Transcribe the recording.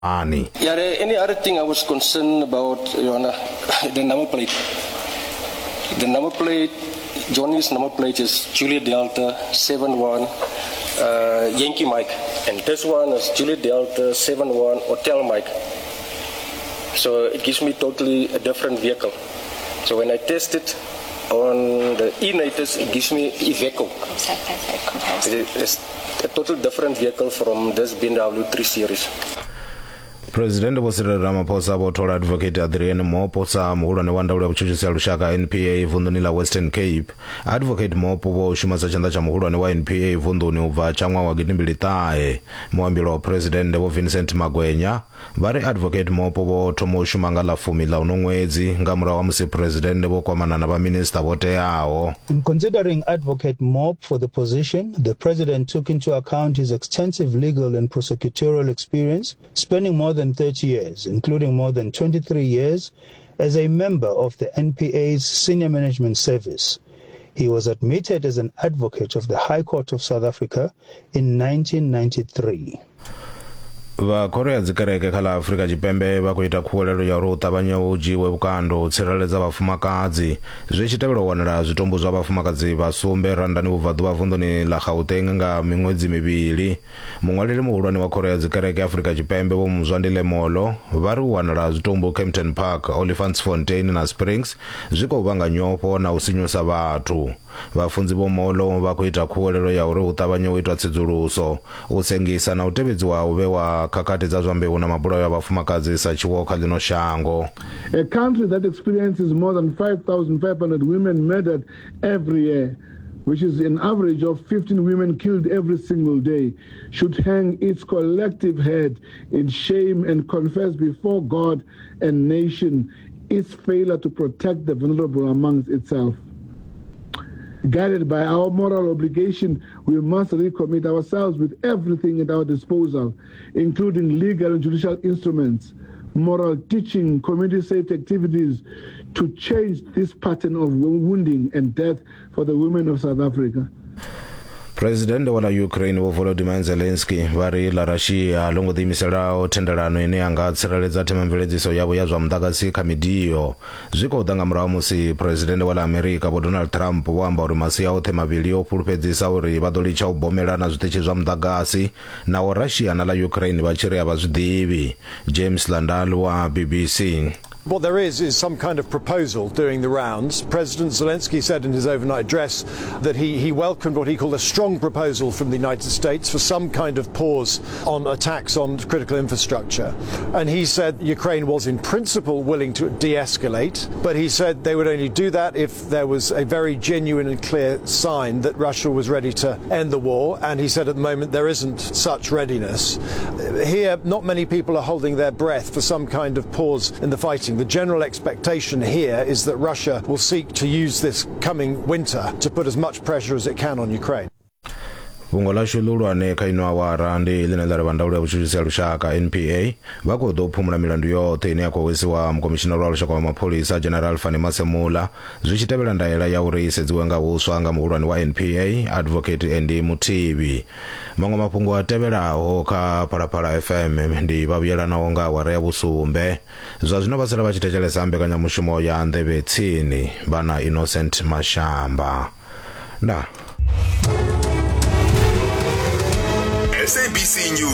Ani. Yeah, any other thing I was concerned about, Your Honor, the number plate. The number plate, Johnny's number plate is Juliet Delta 71 Yankee Mike. And this one is Juliet Delta 71 Hotel Mike. So it gives me totally a different vehicle. So when I test it on the e-Natus, it gives me Iveco. It's a totally different vehicle from this BMW 3 Series. President Cyril Ramaphosa bothola Advocate Adrian Moposa muhulwane wa ndaulo ya kuchuchisa lushaka NPA vunduni la Western Cape. Advocate Mopo wo shumasa chanda cha muhulwane wa NPA vunduni ubva chamwa wa gidimbi tae muambilo wa President wo Vincent Magwenya vari Advocate Mopo wo tomo shumanga la fumila unongwezi ngamura wa musi President wo kwamana na ba minister wote yao. In considering Advocate Mopo for the position, the President took into account his extensive legal and prosecutorial experience, spending more than 30 years, including more than 23 years as a member of the NPA's Senior Management Service. He was admitted as an advocate of the High Court of South Africa in 1993. Va Korea dzikereke khala Afrika Chipembe vakuita khuwelelo ya uri uṱavhanya uji vukando tsireledza vhafumakadzi zwi tshi tevhela wanela zwitombo zwa vhafumakadzi vhasumbe randani vhubvaḓuvha vunḓuni ḽa Gauteng nga miṅwedzi mivhili. Muṅwaleli muhulwane wa Korea dzikereke Afrika Chipembe vho Muzwandile Molo vari u wanela zwitombo Kempton Park, Olifantsfontein na Springs zwi khou vhanga nyofho na u sinyusa vhathu. Vafunzi vho Molo vakuita khuwelelo ya uri uṱavhanya u itwa tsedzuluso u sengisa na u tevhedziwa u vhewa khakhathi dza zwa mbeu na mabulayo ya vhafumakadzi sa tshiwo kha ḽino shango. A country that experiences more than 5,500 women murdered every year, which is an average of 15 women killed every single day, should hang its collective head in shame and confess before God and nation its failure to protect the vulnerable amongst itself. Guided by our moral obligation, we must recommit ourselves with everything at our disposal, including legal and judicial instruments, moral teaching, community safety activities, to change this pattern of wounding and death for the women of South Africa. President wa Ukraine Volodymyr Zelensky vari la Russia longo dimisela thendelano ine anga tsireledza themamveledziso yavo ya zwa mudagasi kha midiyo zwiko ḓa nga murahu musi President wa America vho Donald Trump vho amba uri masia oṱhe mavhili o pfulufhedzisa uri vha ḓo litsha u bomela na zwiṱitshi zwa mudagasi na wa Russia na la Ukraine vha tshiri vha zwiḓivhi. James Landal wa BBC. What there is some kind of proposal doing the rounds. President Zelensky said in his overnight address that he welcomed what he called a strong proposal from the United States for some kind of pause on attacks on critical infrastructure. And he said Ukraine was in principle willing to de-escalate, but he said they would only do that if there was a very genuine and clear sign that Russia was ready to end the war. And he said at the moment there isn't such readiness. Here, not many people are holding their breath for some kind of pause in the fighting. The general expectation here is that Russia will seek to use this coming winter to put as much pressure as it can on Ukraine. Vungola xululwane kha ino awara ndi line la rivandaulo ya kuchuchisa lushaka NPA va ku ḓo phumula milandu yoṱhe ine ya khou wisiwa mukomishinari wa lushaka wa mapholisa General Fani Masemula zwi tshi tevhela ndaela ya uri i sedziwe nga huswa nga muhulwane wa NPA Advocate Andy Muthibi. Maṅwe mafhungo a tevhelaho kha Phalaphala FM ndi vhavhuyelanaho nga awara ya vhusumbe. Zwa zwino vha sala vha tshi thetshelesa mbekanyamushumo ya Nḓevhe Tsini vhana Innocent Mashamba. Nda SABC News.